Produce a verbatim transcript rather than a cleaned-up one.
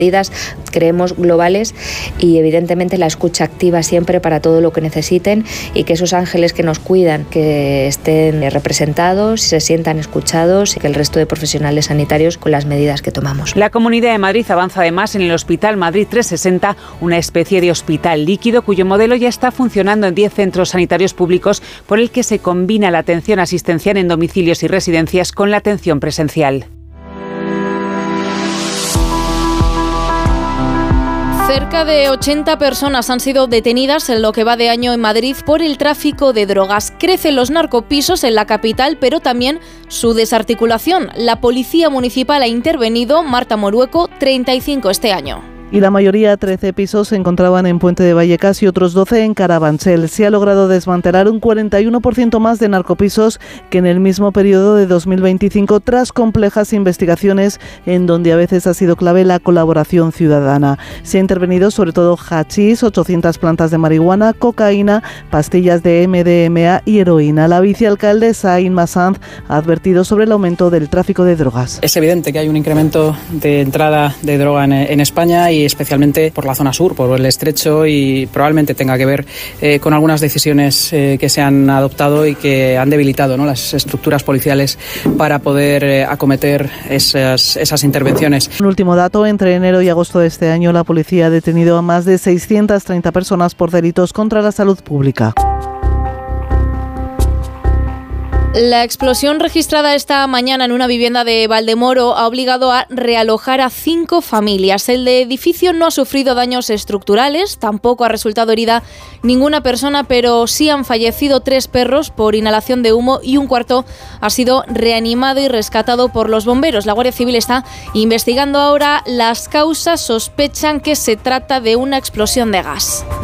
Medidas, creemos, globales y evidentemente la escucha activa siempre para todo lo que necesiten y que esos ángeles que nos cuidan, que estén representados, se sientan escuchados y que el resto de profesionales sanitarios con las medidas que tomamos. La Comunidad de Madrid avanza además en el Hospital Madrid trescientos sesenta, una especie de hospital líquido cuyo modelo ya está funcionando en diez centros sanitarios públicos, por el que se combina la atención asistencial en domicilios y residencias con la atención presencial. Cerca de ochenta personas han sido detenidas en lo que va de año en Madrid por el tráfico de drogas. Crecen los narcopisos en la capital, pero también su desarticulación. La Policía Municipal ha intervenido, Marta Morueco, treinta y cinco este año. Y la mayoría, trece pisos, se encontraban en Puente de Vallecas y otros doce en Carabanchel. Se ha logrado desmantelar un cuarenta y uno por ciento más de narcopisos que en el mismo periodo de dos mil veinticinco, tras complejas investigaciones en donde a veces ha sido clave la colaboración ciudadana. Se ha intervenido sobre todo hachís, ochocientas plantas de marihuana, cocaína, pastillas de eme de eme a y heroína. La vicealcalde Saín Massanz ha advertido sobre el aumento del tráfico de drogas. Es evidente que hay un incremento de entrada de droga en, en España y especialmente por la zona sur, por el estrecho, y probablemente tenga que ver eh, con algunas decisiones eh, que se han adoptado y que han debilitado, ¿no?, las estructuras policiales para poder eh, acometer esas, esas intervenciones. Un último dato: entre enero y agosto de este año la policía ha detenido a más de seiscientas treinta personas por delitos contra la salud pública. La explosión registrada esta mañana en una vivienda de Valdemoro ha obligado a realojar a cinco familias. El edificio no ha sufrido daños estructurales, tampoco ha resultado herida ninguna persona, pero sí han fallecido tres perros por inhalación de humo y un cuarto ha sido reanimado y rescatado por los bomberos. La Guardia Civil está investigando ahora las causas, sospechan que se trata de una explosión de gas.